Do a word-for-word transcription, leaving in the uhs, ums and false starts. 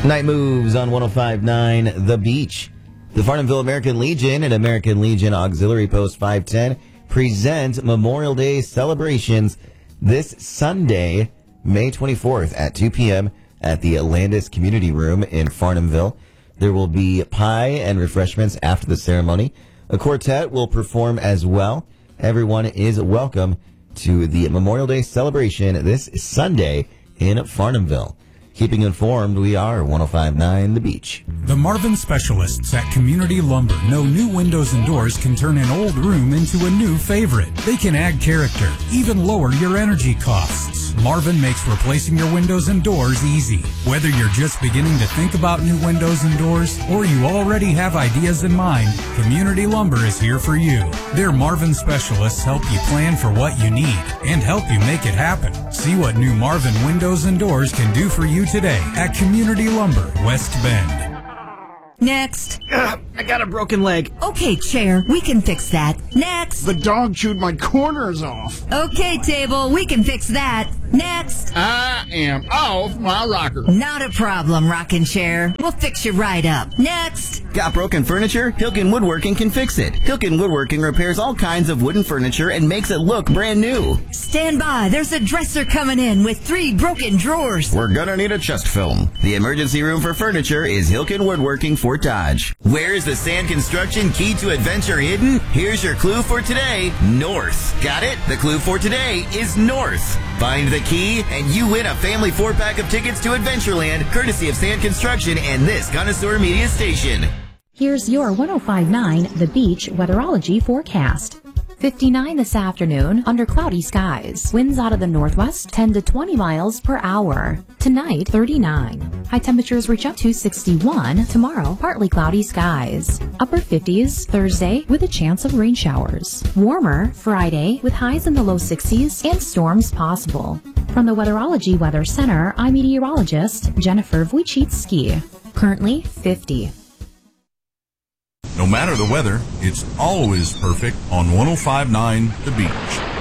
Night Moves on one oh five point nine The Beach. The Farnhamville American Legion and American Legion Auxiliary Post five ten present Memorial Day celebrations this Sunday, May twenty-fourth at two p.m. at the Landis Community Room in Farnhamville. There will be pie and refreshments after the ceremony. A quartet will perform as well. Everyone is welcome to the Memorial Day celebration this Sunday in Farnhamville. Keeping informed, we are one oh five point nine The Beach. The Marvin specialists at Community Lumber know new windows and doors can turn an old room into a new favorite. They can add character, even lower your energy costs. Marvin makes replacing your windows and doors easy. Whether you're just beginning to think about new windows and doors, or you already have ideas in mind, Community Lumber is here for you. Their Marvin specialists help you plan for what you need and help you make it happen. See what new Marvin windows and doors can do for you today at Community Lumber, West Bend. Next. Uh, I got a broken leg. Okay, chair, we can fix that. Next. The dog chewed my corners off. Okay, table, we can fix that. Next. I am off my rocker. Not a problem, rocking chair. We'll fix you right up. Next. Got broken furniture? Hilken Woodworking can fix it. Hilken Woodworking repairs all kinds of wooden furniture and makes it look brand new. Stand by. There's a dresser coming in with three broken drawers. We're gonna need a chest film. The emergency room for furniture is Hilken Woodworking Fort Dodge. Where's the sand construction key to adventure hidden? Here's your clue for today. North. Got it? The clue for today is north. Find the key and you win a family four-pack of tickets to Adventureland, courtesy of Sand Construction and this Connoisseur Media station. Here's your one oh five point nine The Beach weatherology forecast. fifty-nine this afternoon under cloudy skies. Winds out of the northwest ten to twenty miles per hour. Tonight, thirty-nine. High temperatures reach up to sixty-one. Tomorrow, partly cloudy skies. Upper fifties Thursday with a chance of rain showers. Warmer Friday with highs in the low sixties and storms possible. From the Weatherology Weather Center, I'm meteorologist Jennifer Wojcicki. Currently fifty. No matter the weather, it's always perfect on one oh five point nine The Beach.